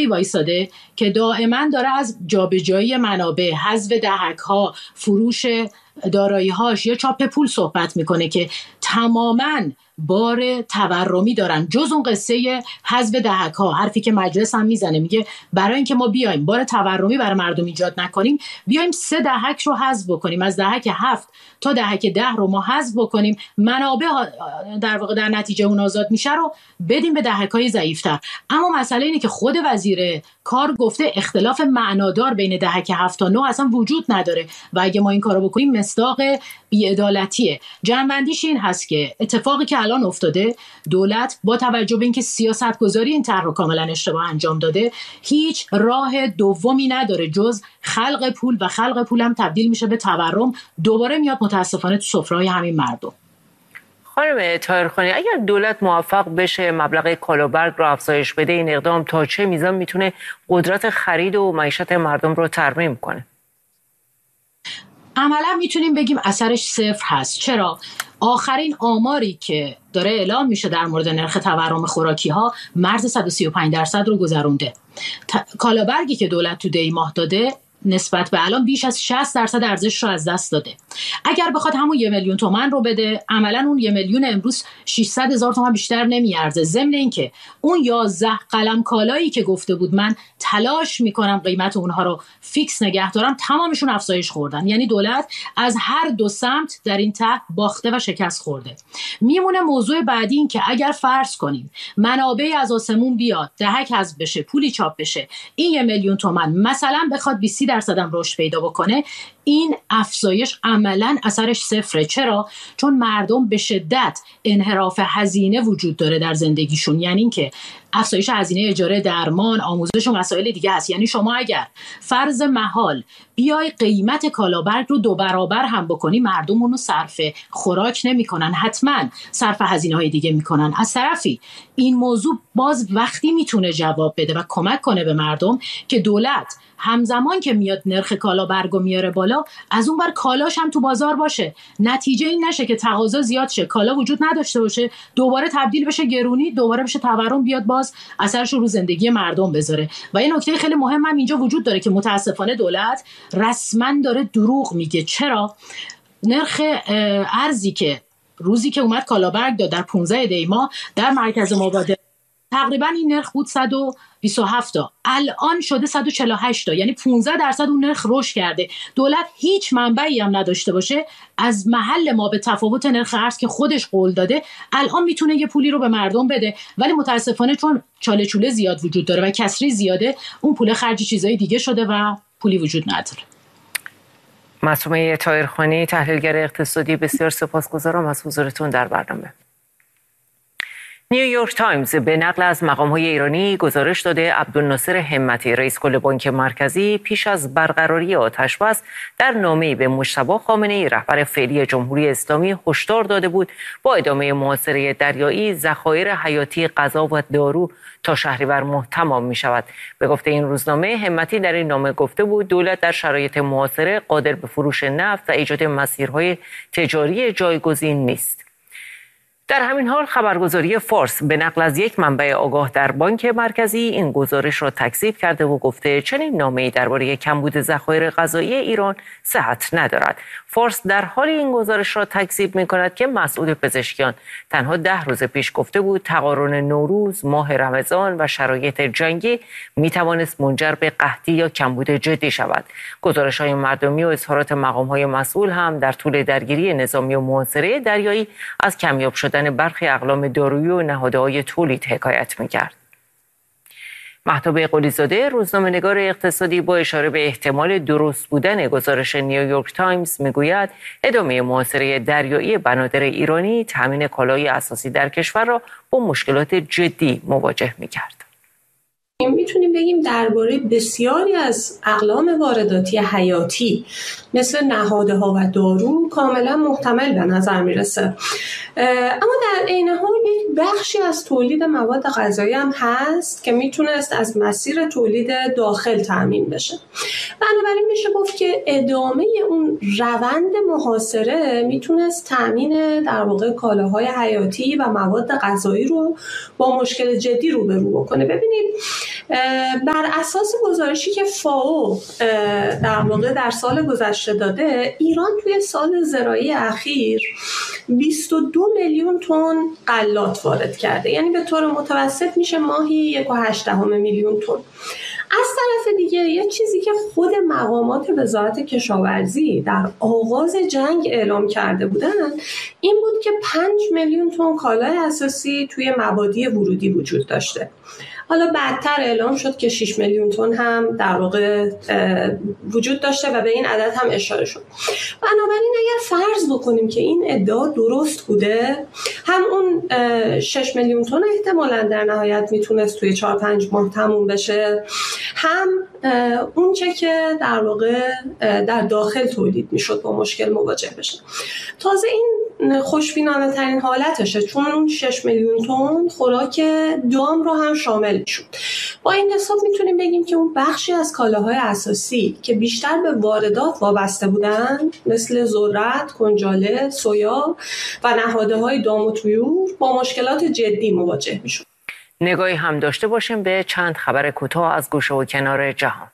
نقطه‌ای وایساده که دائما داره از جابجایی منابع، حذف دهک‌ها، فروش دارایی‌هاش یا چاپ پول صحبت میکنه که تماماً بار تورمی دارن، جز اون قصه حذف دهک‌ها. حرفی که مجلس هم میزنه، میگه برای اینکه ما بیایم بار تورمی برای مردم ایجاد نکنیم، بیایم 3 دهک رو حذف بکنیم، از دهک 7 تا دهک 10 رو ما حذف بکنیم، منابع در واقع در نتیجه اون آزاد میشه رو بدیم به دهک‌های ضعیف‌تر. اما مسئله اینه که خود وزیر کار گفته اختلاف معنادار بین دهک 7 تا 9 اصلا وجود نداره و اگه ما این کارو بکنیم مصداق بی‌عدالتیه. جنبندیش این هست که اتفاقی که الان افتاده، دولت با توجه به اینکه سیاست‌گذاری این طرح رو کاملا اشتباه انجام داده، هیچ راه دومی نداره جز خلق پول و خلق پول هم تبدیل میشه به تورم، دوباره میاد متاسفانه تو سفره‌های همین مردم. خانم طاهرخانی، اگر دولت موفق بشه مبلغ کالابرگ رو افزایش بده، این اقدام تا چه میزان میتونه قدرت خرید و معیشت مردم رو ترمیم کنه؟ عملا میتونیم بگیم اثرش 0 هست. چرا؟ آخرین آماری که داره اعلام میشه در مورد نرخ تورم خوراکی ها مرز 135% رو گذرونده. کالابرگی که دولت تو دی ماه داده نسبت به الان بیش از 60% ارزش رو از دست داده. اگر بخواد همون 1 میلیون تومان رو بده، عملا اون 1 میلیون امروز 600,000 تومان بیشتر نمیارزه. ضمن اینکه اون 11 قلم کالایی که گفته بود من تلاش میکنم قیمت اونها رو فیکس نگه دارم، تمامشون افزایش خوردن. یعنی دولت از هر دو سمت در این طرح باخته و شکست خورده. میمونه موضوع بعدی، این که اگر فرض کنیم منابعی از آسمون بیاد، دهک حذف بشه، پولی چاپ بشه، این 1 میلیون تومان مثلا بخواد 20% هم رشد پیدا بکنه، این افزایش عملاً اثرش 0. چرا؟ چون مردم به شدت انحراف هزینه وجود داره در زندگیشون. یعنی اینکه افزایش هزینه اجاره، درمان، آموزش و مسائل دیگه هست. یعنی شما اگر فرض محال بیای قیمت کالابرگ رو 2 برابر هم بکنی، مردم اونو صرف خوراک نمی‌کنن، حتما صرف هزینه‌های دیگه می‌کنن. از طرفی این موضوع باز وقتی میتونه جواب بده و کمک کنه به مردم که دولت همزمان که میاد نرخ کالابرگو میاره بالا، از اون بر کالاش هم تو بازار باشه. نتیجه این نشه که تقاضا زیاد شه، کالا وجود نداشته باشه، دوباره تبدیل بشه گرونی، دوباره بشه تورم، بیاد باز اثرش رو زندگی مردم بذاره. و این نکته خیلی مهم هم اینجا وجود داره که متاسفانه دولت رسما داره دروغ میگه. چرا؟ نرخ ارزی که روزی که اومد کالابرگ داد در 15 دی ماه در مرکز مبادله، تقریبا این نرخ بود 127 تا، الان شده 148 تا، یعنی 15% اون نرخ رشد کرده. دولت هیچ منبعی هم نداشته باشه از محل ما به تفاوت نرخ ارز که خودش قول داده، الان میتونه یه پولی رو به مردم بده، ولی متاسفانه چون چاله چوله زیاد وجود داره و کسری زیاده، اون پول خرج چیزای دیگه شده و پولی وجود نداره. معصومه طاهرخانی، تحلیلگر اقتصادی، بسیار سپاسگزارم از حضورتون در برنامه. نیویورک تایمز به نقل از مقام‌های ایرانی گزارش داده عبدالناصر همتی، رئیس کل بانک مرکزی، پیش از برقراری آتش‌بس در نامه‌ای به مجتبی خامنه‌ای رهبر فعلی جمهوری اسلامی هشدار داده بود با ادامه محاصره دریایی ذخایر حیاتی غذا و دارو تا شهریور ماه تمام می‌شود. به گفته این روزنامه، همتی در این نامه گفته بود دولت در شرایط محاصره قادر به فروش نفت و ایجاد مسیرهای تجاری جایگزین نیست. در همین حال خبرگزاری فارس به نقل از یک منبع آگاه در بانک مرکزی این گزارش را تکذیب کرده و گفته چنین نامه‌ای درباره کمبود ذخایر غذایی ایران صحت ندارد. فارس در حال این گزارش را تکذیب می‌کند که مسئول پزشکیان تنها 10 روز پیش گفته بود تقارن نوروز، ماه رمضان و شرایط جنگی می‌توانست منجر به قحطی یا کمبود جدی شود. گزارش‌های مردمی و اظهارات مقام‌های مسئول هم در طول درگیری نظامی و محاصره دریایی از کمیاب شدن برخی اقلام دارویی و نهادهای تولید حکایت می‌کرد. مهتاب قلی‌زاده، روزنامه‌نگار اقتصادی، با اشاره به احتمال درست بودن گزارش نیویورک تایمز میگوید ادامه محاصره دریایی بنادر ایرانی تامین کالای اساسی در کشور را با مشکلات جدی مواجه می‌کرد. میتونیم بگیم درباره بسیاری از اقلام وارداتی حیاتی مثل نهادها و دارو کاملا محتمل به نظر میرسه. اما در عین حال یک بخشی از تولید مواد غذایی هم هست که میتونست از مسیر تولید داخل تامین بشه. بنابراین میشه گفت که ادامه اون روند محاصره میتونست تامین در واقع کالاهای حیاتی و مواد غذایی رو با مشکل جدی روبرو بکنه. ببینید بر اساس گزارشی که فائو در واقع در سال گذشته داده، ایران توی سال زراعی اخیر 22 میلیون تن غلات وارد کرده، یعنی به طور متوسط میشه ماهی 1.8 میلیون تن. از طرف دیگه یه چیزی که خود مقامات وزارت کشاورزی در آغاز جنگ اعلام کرده بودن این بود که 5 میلیون تن کالای اساسی توی مبادی ورودی وجود داشته. حالا بعدتر اعلام شد که 6 میلیون تن هم در واقع وجود داشته و به این عدد هم اشاره شد. بنابراین اگر فرض بکنیم که این ادعا درست بوده، هم اون 6 میلیون تن احتمالاً در نهایت میتونست توی 4-5 ماه تموم بشه، هم اون چه که در واقع در داخل تولید میشد با مشکل مواجه بشه. تازه این خوشبینانه ترین حالتشه، چون اون 6 میلیون تن خوراک دام رو هم شامل میشد. با این حساب میتونیم بگیم که اون بخشی از کالاهای اساسی که بیشتر به واردات وابسته بودن، مثل ذرت، کنجاله، سویا و نهادهای دام و طیور، با مشکلات جدی مواجه میشد. نگاهی هم داشته باشیم به چند خبر کوتاه از گوشه و کنار جهان.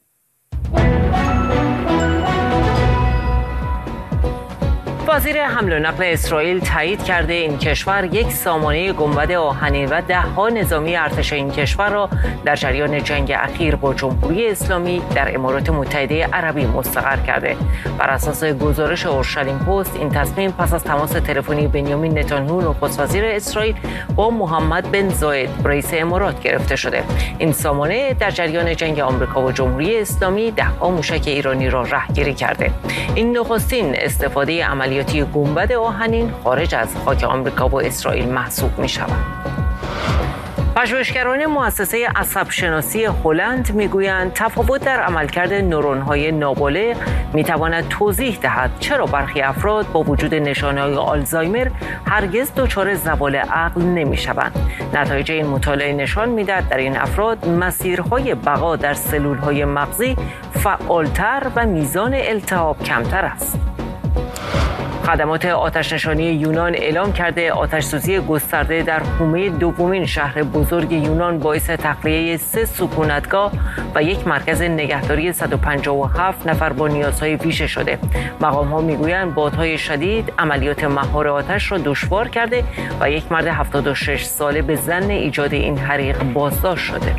وزیر حمل و نقل اسرائیل تایید کرده این کشور یک سامانه گنبد آهنین و 10 نظامی ارتش این کشور را در جریان جنگ اخیر با جمهوری اسلامی در امارات متحده عربی مستقر کرده. بر اساس گزارش اورشلیم پست، این تصمیم پس از تماس تلفنی بنیامین نتانیاهو نخست وزیر اسرائیل با محمد بن زاید رئیس امارات گرفته شده. این سامانه در جریان جنگ آمریکا و جمهوری اسلامی 10 موشک ایرانی را رهگیری کرده. این نخستین استفاده عملیاتی گنبد آهنین خارج از خاک آمریکا و اسرائیل محسوب می شود. پژوهشگران مؤسسه عصب شناسی هلند میگویند تفاوت در عملکرد نورون‌های نابالغ میتواند توضیح دهد چرا برخی افراد با وجود نشانه‌های آلزایمر هرگز دچار زوال عقل نمیشوند. نتایج این مطالعه نشان میدهد در این افراد مسیرهای بقا در سلول‌های مغزی فعالتر و میزان التهاب کمتر است. خدمات آتش‌نشانی یونان اعلام کرده آتش‌سوزی گسترده در حومه دومین شهر بزرگ یونان باعث تخلیه 3 سکونتگاه و یک مرکز نگهداری 157 نفر با نیازهای ویژه شده. مقام‌ها میگویند بادهای شدید عملیات مهار آتش را دشوار کرده و یک مرد 76 ساله به ظن ایجاد این حریق بازداشت شده.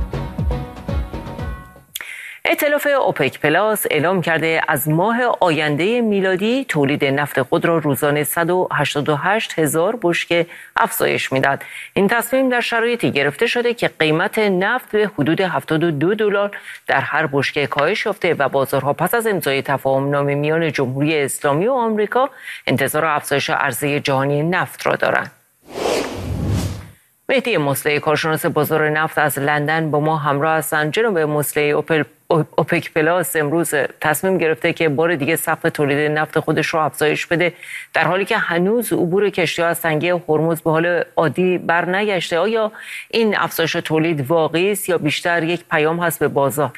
ائتلاف اوپک پلاس اعلام کرده از ماه آینده میلادی تولید نفت خود را روزانه 188,000 بشکه افزایش میداد. این تصمیم در شرایطی گرفته شده که قیمت نفت به حدود $72 در هر بشکه کاهش یافته و بازارها پس از امضای تفاهم‌نامه میان جمهوری اسلامی و آمریکا انتظار افزایش عرضه جهانی نفت را دارند. مهدی مصلحی، کارشناس بازار نفت از لندن با ما همراه هستند. جناب مصلحی، اوپک پلاس امروز تصمیم گرفته که بار دیگه سقف تولید نفت خودش رو افزایش بده، در حالی که هنوز عبور کشتی‌ها از تنگه هرمز به حال عادی بر نگشته. آیا این افزایش تولید واقعی است یا بیشتر یک پیام هست به بازار؟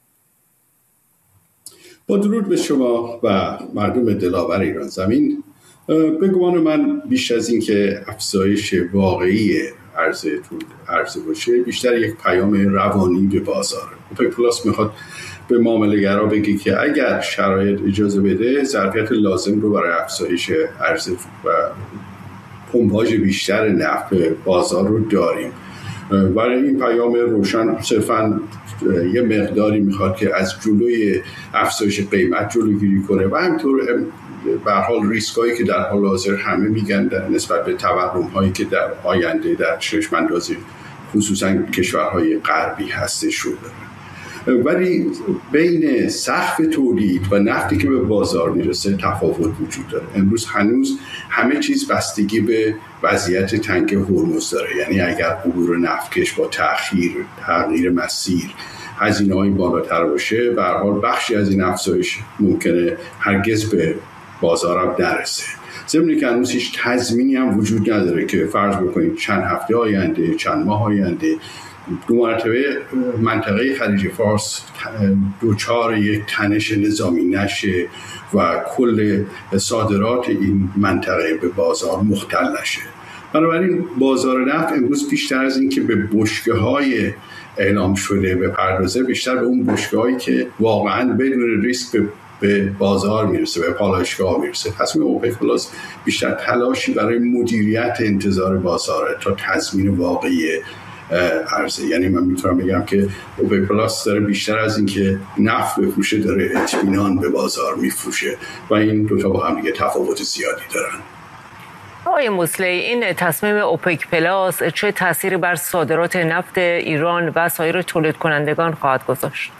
با درود به شما و مردم دلاور ایران زمین. به گمان من بیش از این که افزایش واقعی عرضه باشه، بیشتر یک پیام روانی به بازار. اوپک پلاس میخواد به معامله‌گرا بگه که اگر شرایط اجازه بده ظرفیت لازم رو برای افزایش عرضه و پمپاژ بیشتر نفت به بازار رو داریم. برای این پیام روشن صرفاً یه مقداری میخواد که از جلوی افزایش قیمت جلوگیری کنه و همینطور به هر حال ریسکایی که در حال حاضر همه میگن نسبت به تورم‌هایی که در آینده در چشم‌انداز خصوصا کشورهای غربی هستش رو داره. ولی بین سقف تولید و نفتی که به بازار میرسه تفاوت وجود داره. امروز هنوز همه چیز بستگی به وضعیت تنگه هرمز داره، یعنی اگر عبور نفتکش با تغییر مسیر هزینه‌های بالاتر باشه، به هر حال بخشی از این افزایش ممکنه هرگز به بازارم نرسه. ضمن که هنوز هیچ تضمینی هم وجود نداره که فرض بکنید چند هفته آینده، چند ماه آینده دو مرتبه منطقه خلیج فارس دوچار یک تنش نظامی نشه و کل صادرات این منطقه به بازار مختل نشه. بنابراین بازار نفت امروز بیشتر از این که به بشکه‌های اعلام شده بپردازه، بیشتر به اون بشکه‌هایی که واقعاً بدون ریسک به بازار میرسه، به پالایشگاه میرسه. تصمیم اوپک پلاس بیشتر تلاشی برای مدیریت انتظار بازاره تا تضمین واقعی عرضه. یعنی من میتونم بگم که اوپک پلاس داره بیشتر از این که نفت بفروشه داره اطمینان به بازار میفروشه و این دوتا با هم دیگه تفاوت زیادی دارن. آقای موسلی، این تصمیم اوپک پلاس چه تأثیری بر صادرات نفت ایران و سایر تولید کنندگان خواهد گذاشت؟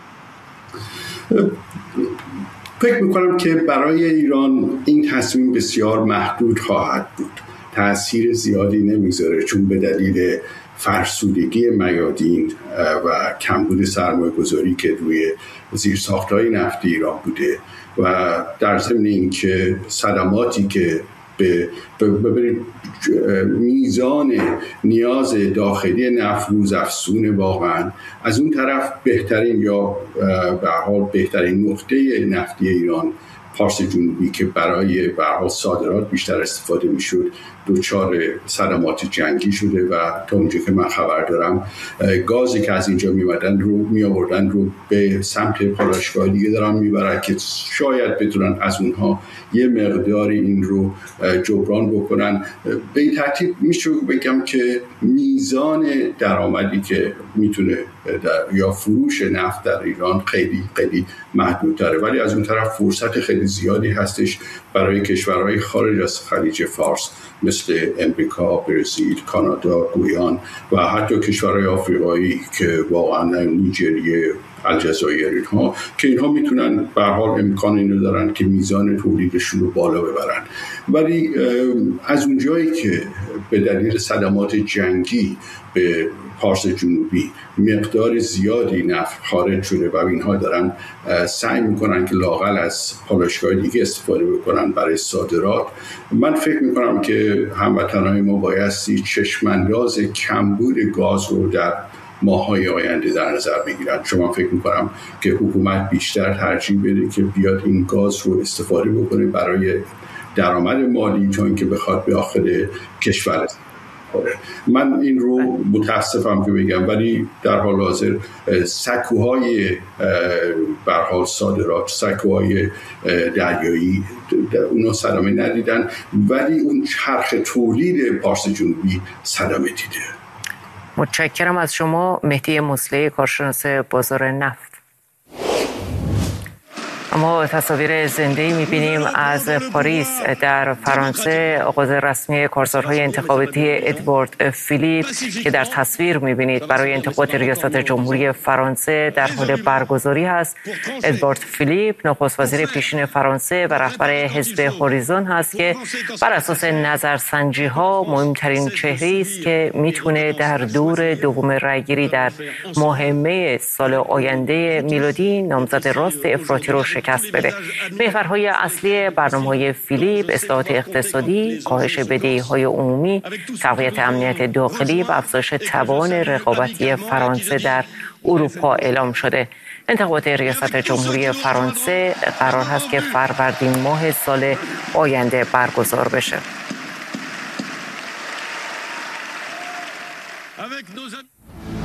فکر میکنم که برای ایران این تصمیم بسیار محدود خواهد بود. تأثیر زیادی نمیذاره، چون به دلیل فرسودگی میادین و کمبود سرمایه‌گذاری که روی زیرساخت‌های نفتی ایران بوده و در ضمن اینکه صدماتی که به میزان نیاز داخلی نفت روز افزون، واقعا از اون طرف بهترین یا به حال بهترین نقطه نفتی ایران پارس جنوبی که برای به حال صادرات بیشتر استفاده میشد دوچار صدمات جنگی شده و تا اونجا که من خبر دارم گازی که از اینجا میآوردن رو به سمت پالایشگاه دیگه دارن میبرن که شاید بتونن از اونها یه مقداری این رو جبران بکنن. به این ترتیب میشه بگم که میزان درآمدی که میتونه یا فروش نفت در ایران خیلی خیلی محدود داره، ولی از اون طرف فرصت خیلی زیادی هستش برای کشورهای خارج از خلیج فارس مثل امریکا، برزیل، کانادا، گویان و حتی کشورهای آفریقایی که واقعا نیجریه، الجزایر اینها که اینها میتونن به هر حال امکان اینو دارن که میزان تولیدشون رو بالا ببرن. ولی از اونجایی که به دلیل صدمات جنگی به پارس جنوبی مقدار زیادی نفت خارج شده و اینها دارن سعی میکنن که لااقل از پالایشگاه دیگه استفاده بکنن برای صادرات، من فکر میکنم که هموطنهای ما بایستی چشمانداز کمبود گاز رو در ماه‌های آینده در نظر بگیرن. چون من فکر میکنم که حکومت بیشتر ترجیح بده که بیاد این گاز رو استفاده بکنه برای درآمد مالی تا اینکه بخواد به داخل کشور. من این رو متاسفم که بگم، ولی در حال حاضر سکوهای به هر حال صادرات، سکوهای دریایی اونا صدمه ندیدن، ولی اون چرخ تولید پارس جنوبی صدمه دیده. متشکرم از شما مهدی موسلی، کارشناس بازار نفت. اما تصاویر زنده‌ای می‌بینیم از پاریس در فرانسه، آغاز رسمی کارزارهای انتخاباتی ادوارد فیلیپ که در تصویر می‌بینید برای انتخابات ریاست جمهوری فرانسه در حال برگزاری است. ادوارد فیلیپ نخست وزیر پیشین فرانسه و رهبر حزب هوریزون هست که بر اساس نظرسنجی‌ها مهمترین چهره‌ای است که میتونه در دور دوم رأی‌گیری در ماه می سال آینده میلادی نامزد راست افراطی رو شکست بده. محورهای اصلی برنامه‌های فیلیپ اصلاحات اقتصادی، کاهش بدهی‌های عمومی، تقویت امنیت داخلی و افزایش توان رقابتی فرانسه در اروپا اعلام شده. انتخابات ریاست جمهوری فرانسه قرار هست که فروردین ماه سال آینده برگزار بشه.